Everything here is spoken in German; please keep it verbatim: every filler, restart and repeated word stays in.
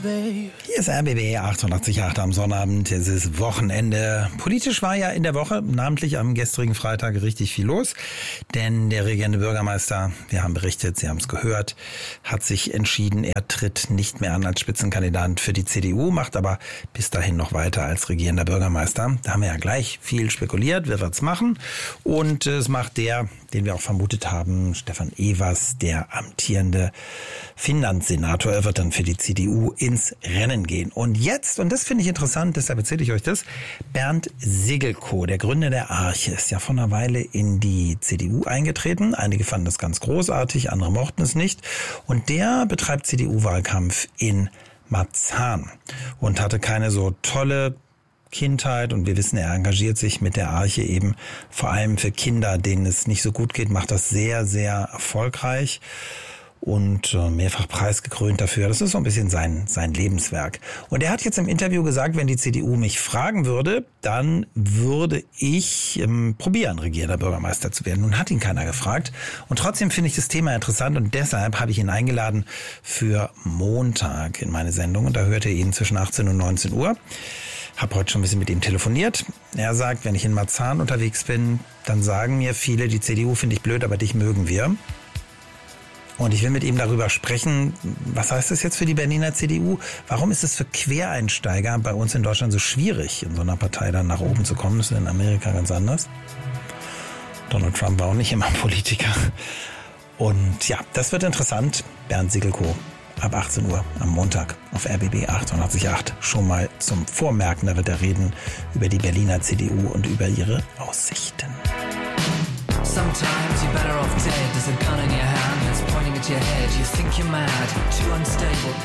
Hier ist R B B achtundachtzig Komma acht am Sonnabend. Es ist Wochenende. Politisch war ja in der Woche, namentlich am gestrigen Freitag, richtig viel los. Denn der regierende Bürgermeister, wir haben berichtet, Sie haben es gehört, hat sich entschieden, er tritt nicht mehr an als Spitzenkandidat für die C D U, macht aber bis dahin noch weiter als regierender Bürgermeister. Da haben wir ja gleich viel spekuliert, wer wird's machen. Und es macht der, den wir auch vermutet haben, Stefan Evers, der amtierende Finanzsenator. Er wird dann für die C D U ins Rennen gehen. Und jetzt, und das finde ich interessant, deshalb erzähle ich euch das, Bernd Segelkow, der Gründer der Arche, ist ja vor einer Weile in die C D U eingetreten. Einige fanden das ganz großartig, andere mochten es nicht. Und der betreibt C D U-Wahlkampf in Marzahn und hatte keine so tolle Kindheit, und wir wissen, er engagiert sich mit der Arche eben vor allem für Kinder, denen es nicht so gut geht, macht das sehr, sehr erfolgreich und mehrfach preisgekrönt dafür. Das ist so ein bisschen sein, sein Lebenswerk. Und er hat jetzt im Interview gesagt, wenn die C D U mich fragen würde, dann würde ich ähm, probieren, regierender Bürgermeister zu werden. Nun hat ihn keiner gefragt. Und trotzdem finde ich das Thema interessant, und deshalb habe ich ihn eingeladen für Montag in meine Sendung. Und da hört ihr ihn zwischen achtzehn und neunzehn Uhr. Habe heute schon ein bisschen mit ihm telefoniert. Er sagt, wenn ich in Marzahn unterwegs bin, dann sagen mir viele, die C D U finde ich blöd, aber dich mögen wir. Und ich will mit ihm darüber sprechen, was heißt das jetzt für die Berliner C D U? Warum ist es für Quereinsteiger bei uns in Deutschland so schwierig, in so einer Partei dann nach oben zu kommen? Das ist in Amerika ganz anders. Donald Trump war auch nicht immer Politiker. Und ja, das wird interessant. Bernd Segelkow ab achtzehn Uhr am Montag auf R B B achtundachtzig Komma acht. Schon mal zum Vormerken, da wird er reden über die Berliner C D U und über ihre Aussichten. Sometimes you're better off dead. There's a gun in your hand that's pointing at your head. You think you're mad, too unstable.